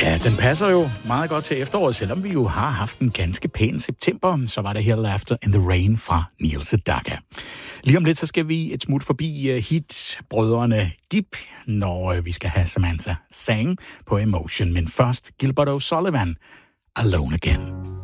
Ja, den passer jo meget godt til efteråret, selvom vi jo har haft en ganske pæn september. Så var det her Laughter in the Rain fra Neil Sedaka. Lige om lidt, så skal vi et smut forbi hit-brødrene Gibb, når vi skal have Samantha Sang på Emotion. Men først Gilbert O'Sullivan, Alone Again.